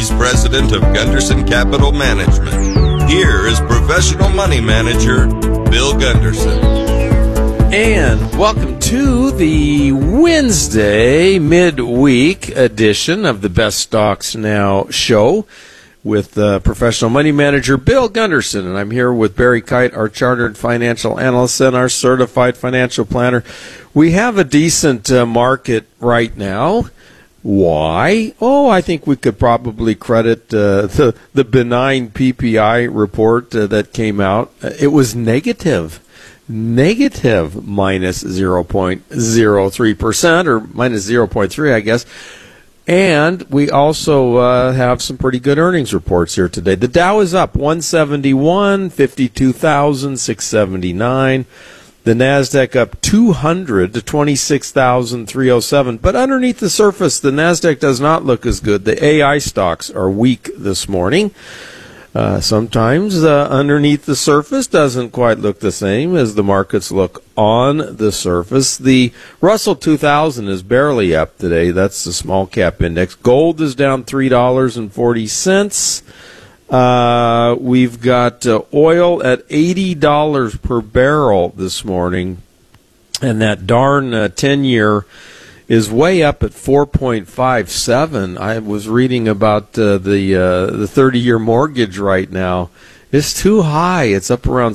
He's president of Gunderson Capital Management. Here is professional money manager Bill Gunderson. And welcome to the Wednesday midweek edition of the Best Stocks Now show with professional money manager Bill Gunderson. And I'm here with Barry Kite, our chartered financial analyst and our certified financial planner. We have a decent market right now. Why? Oh, I think we could probably credit the benign PPI report that came out. It was negative minus 0.03% or minus 0.3, I guess. And we also have some pretty good earnings reports here today. The Dow is up 171, 52,679. The NASDAQ up 200 to 26,307. But underneath the surface, the NASDAQ does not look as good. The AI stocks are weak this morning. Sometimes underneath the surface doesn't quite look the same as the markets look on the surface. The Russell 2000 is barely up today. That's the small cap index. Gold is down $3.40. We've got oil at $80 per barrel this morning, and that darn 10-year is way up at 4.57. I was reading about the 30-year mortgage right now. It's too high. It's up around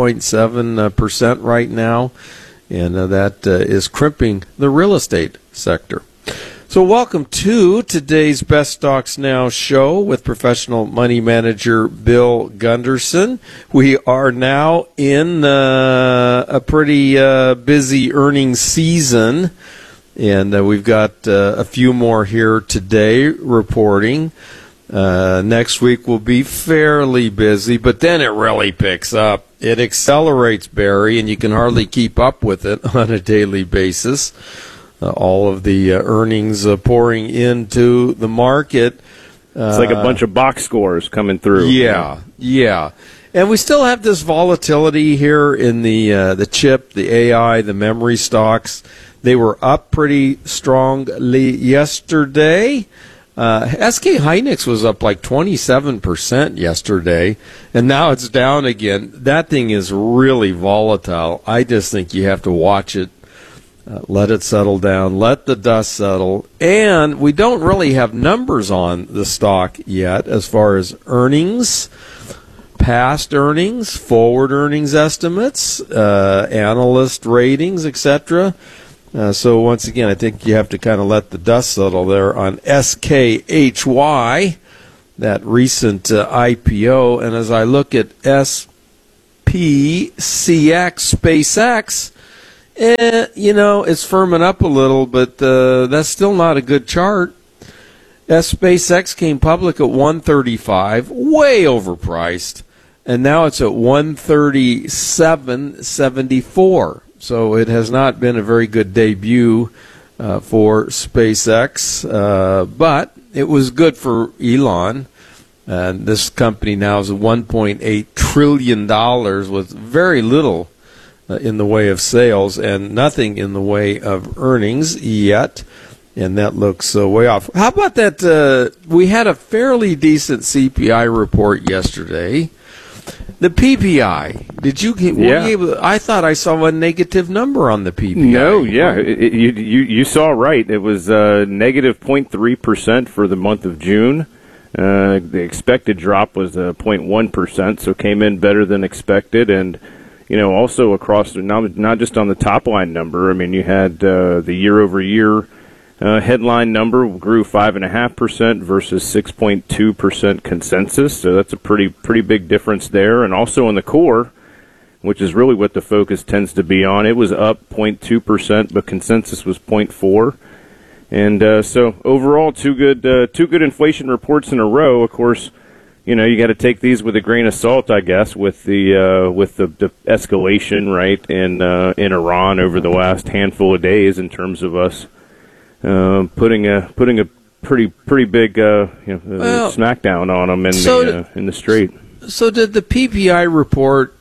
6.7% right now, and that is crimping the real estate sector. So welcome to today's Best Stocks Now show with professional money manager Bill Gunderson. We are now in a pretty busy earnings season. And we've got a few more here today reporting. Next week will be fairly busy, but then it really picks up. It accelerates, Barry, and you can hardly keep up with it on a daily basis. All of the earnings pouring into the market. It's like a bunch of box scores coming through. Yeah. And we still have this volatility here in the chip, the AI, the memory stocks. They were up pretty strongly yesterday. SK Hynix was up like 27% yesterday, and now it's down again. That thing is really volatile. I just think you have to watch it, let it settle down, let the dust settle. And we don't really have numbers on the stock yet as far as earnings, past earnings, forward earnings estimates, analyst ratings, etc. So once again, I think you have to kind of let the dust settle there on SKHY, that recent IPO. And as I look at SPCX, SpaceX, it's firming up a little, but that's still not a good chart. SpaceX came public at $135, way overpriced, and now it's at $137.74. So it has not been a very good debut for SpaceX, but it was good for Elon. And this company now is $1.8 trillion with very little in the way of sales and nothing in the way of earnings yet. And that looks way off. How about that? We had a fairly decent CPI report yesterday. The PPI, did you get? Yeah. I thought I saw a negative number on the PPI. No, yeah, you saw right. It was negative 0.3% for the month of June. The expected drop was 0.1%, so came in better than expected. And also across not just on the top line number. I mean, you had the year-over-year headline number grew 5.5% versus 6.2% consensus, so that's a pretty big difference there. And also in the core, which is really what the focus tends to be on, it was up 0.2%, but consensus was 0.4%. And so overall, two good inflation reports in a row. Of course, you got to take these with a grain of salt, I guess, with the escalation right in Iran over the last handful of days in terms of us. Putting a pretty big smackdown on them in the Strait. So did the PPI report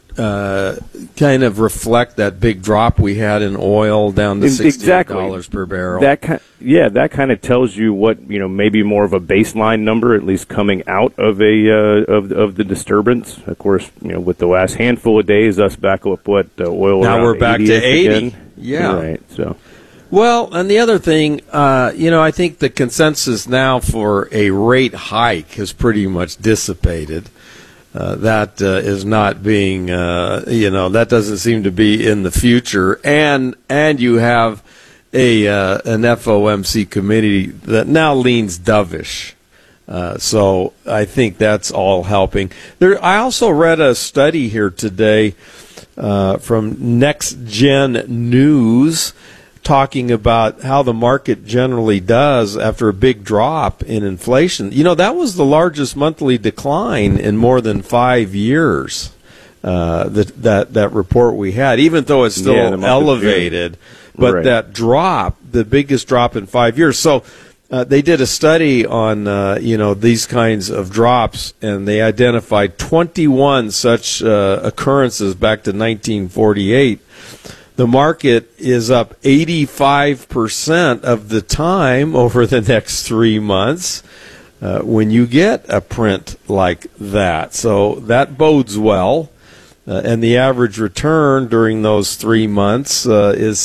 kind of reflect that big drop we had in oil down to $68 per barrel. That kind of tells you what, maybe more of a baseline number, at least coming out of of the disturbance. Of course, with the last handful of days, us back up oil. Now we're back to 80. Again. Yeah. Right. So. Well, and the other thing, I think the consensus now for a rate hike has pretty much dissipated. That is not being, that doesn't seem to be in the future. And you have an FOMC committee that now leans dovish. So I think that's all helping. I also read a study here today from Next Gen News, talking about how the market generally does after a big drop in inflation. That was the largest monthly decline in more than 5 years. That report we had, even though it's still elevated, but right. That drop, the biggest drop in 5 years. So they did a study on these kinds of drops, and they identified 21 such occurrences back to 1948. The market is up 85% of the time over the next 3 months when you get a print like that. So that bodes well. And the average return during those 3 months is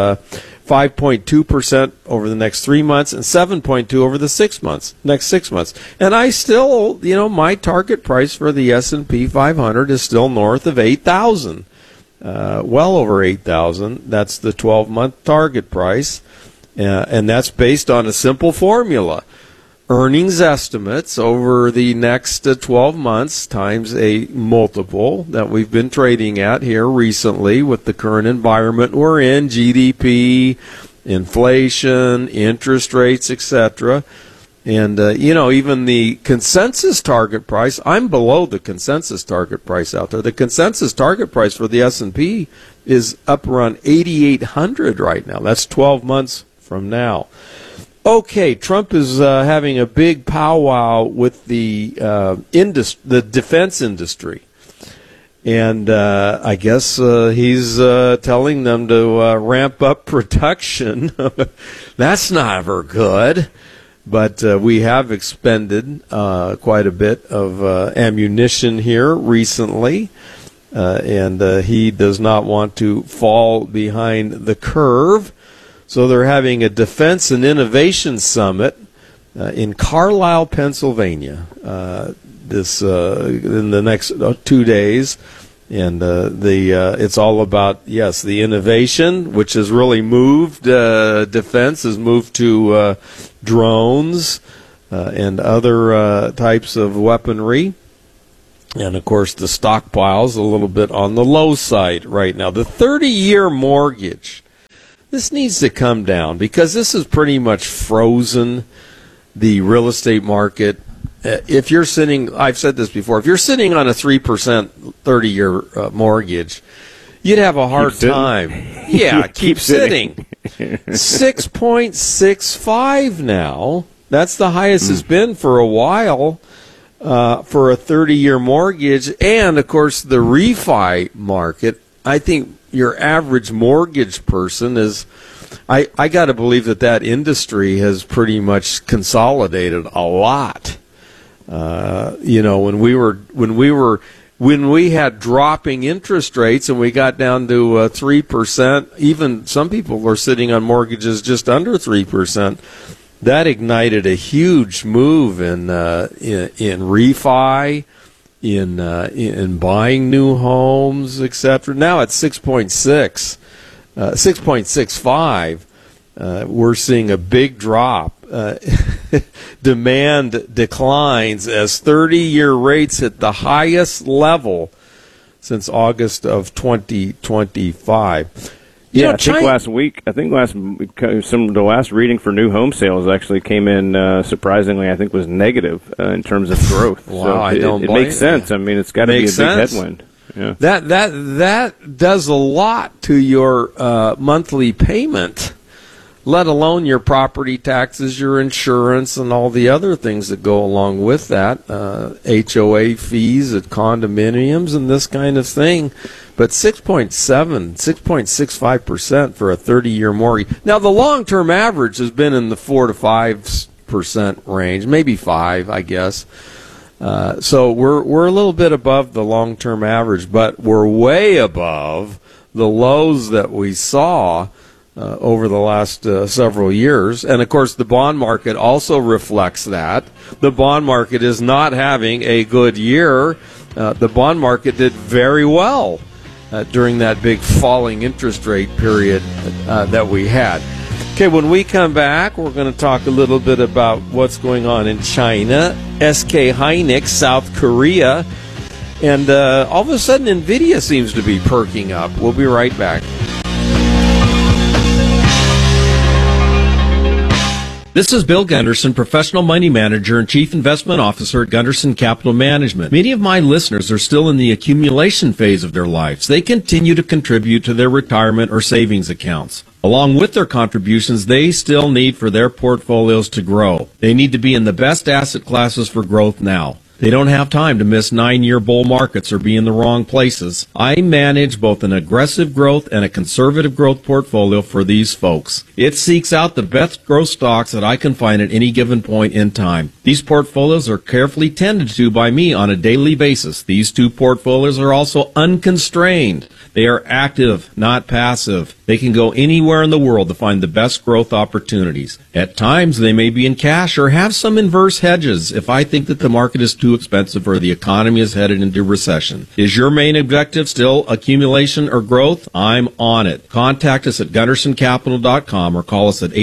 5.2% over the next 3 months and 7.2% over the next 6 months. And I still, my target price for the S&P 500 is still north of 8,000. Well over 8,000. That's the 12-month target price, and that's based on a simple formula. Earnings estimates over the next 12 months times a multiple that we've been trading at here recently with the current environment we're in, GDP, inflation, interest rates, etc. And, even the consensus target price, I'm below the consensus target price out there. The consensus target price for the S&P is up around 8,800 right now. That's 12 months from now. Okay, Trump is having a big powwow with the defense industry. And I guess he's telling them to ramp up production. That's never good. But we have expended quite a bit of ammunition here recently, and he does not want to fall behind the curve. So they're having a Defense and Innovation Summit in Carlisle, Pennsylvania, in the next 2 days. And it's all about, the innovation, which has really moved, defense has moved to drones and other types of weaponry. And, of course, the stockpile's a little bit on the low side right now. The 30-year mortgage, this needs to come down because this has pretty much frozen the real estate market. If you're sitting, I've said this before, if you're sitting on a 3% 30-year mortgage, you'd have a hard time. Yeah, keep sitting. 6.65 now. That's the highest it's been for a while for a 30-year mortgage. And, of course, the refi market, I think your average mortgage person is, I got to believe that industry has pretty much consolidated a lot. When we had dropping interest rates and we got down to 3%, even some people were sitting on mortgages just under 3%. That ignited a huge move in refi, in buying new homes, etc. Now at 6.65, we're seeing a big drop. Demand declines as 30-year rates hit the highest level since August of 2025. I think last week, some of the last reading for new home sales actually came in surprisingly, I think was negative in terms of growth. Wow, so it makes sense. I mean, it's got to be a big headwind. Yeah. That does a lot to your monthly payment. let alone your property taxes, your insurance, and all the other things that go along with that, HOA fees at condominiums and this kind of thing. But 6.65% for a 30-year mortgage. Now, the long-term average has been in the 4 to 5% range, maybe 5, I guess. So we're a little bit above the long-term average, but we're way above the lows that we saw over the last several years. And, of course, the bond market also reflects that. The bond market is not having a good year. The bond market did very well during that big falling interest rate period that we had. Okay, when we come back, we're going to talk a little bit about what's going on in China, SK Hynix, South Korea, and all of a sudden NVIDIA seems to be perking up. We'll be right back. This is Bill Gunderson, Professional Money Manager and Chief Investment Officer at Gunderson Capital Management. Many of my listeners are still in the accumulation phase of their lives. They continue to contribute to their retirement or savings accounts. Along with their contributions, they still need for their portfolios to grow. They need to be in the best asset classes for growth now. They don't have time to miss 9-year bull markets or be in the wrong places. I manage both an aggressive growth and a conservative growth portfolio for these folks. It seeks out the best growth stocks that I can find at any given point in time. These portfolios are carefully tended to by me on a daily basis. These two portfolios are also unconstrained. They are active, not passive. They can go anywhere in the world to find the best growth opportunities. At times, they may be in cash or have some inverse hedges if I think that the market is too expensive or the economy is headed into recession. Is your main objective still accumulation or growth? I'm on it. Contact us at GundersonCapital.com or call us at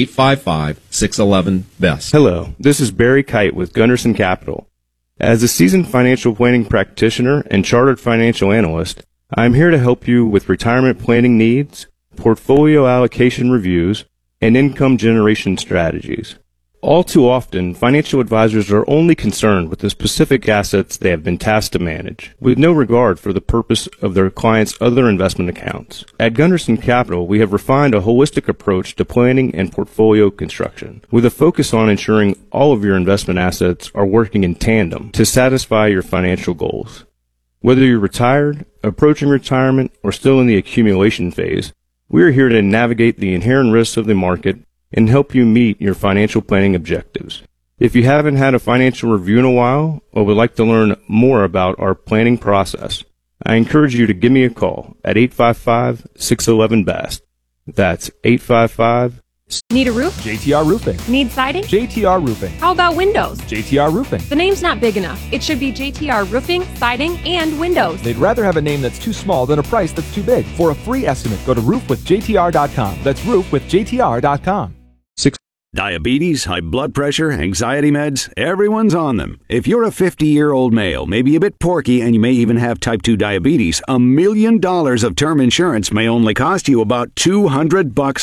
855-611-BEST. Hello, this is Barry Kite with Gunderson Capital. As a seasoned financial planning practitioner and chartered financial analyst, I'm here to help you with retirement planning needs, portfolio allocation reviews, and income generation strategies. All too often, financial advisors are only concerned with the specific assets they have been tasked to manage, with no regard for the purpose of their clients' other investment accounts. At Gunderson Capital, we have refined a holistic approach to planning and portfolio construction, with a focus on ensuring all of your investment assets are working in tandem to satisfy your financial goals. Whether you're retired, approaching retirement, or still in the accumulation phase, we are here to navigate the inherent risks of the market and help you meet your financial planning objectives. If you haven't had a financial review in a while or would like to learn more about our planning process, I encourage you to give me a call at 855-611-BEST. That's 855 Need a roof? JTR Roofing. Need siding? JTR Roofing. How about windows? JTR Roofing. The name's not big enough. It should be JTR Roofing, Siding, and Windows. They'd rather have a name that's too small than a price that's too big. For a free estimate, go to roofwithjtr.com. That's roofwithjtr.com. Diabetes, high blood pressure, anxiety meds, everyone's on them. If you're a 50-year-old male, maybe a bit porky, and you may even have type 2 diabetes, $1 million of term insurance may only cost you about $200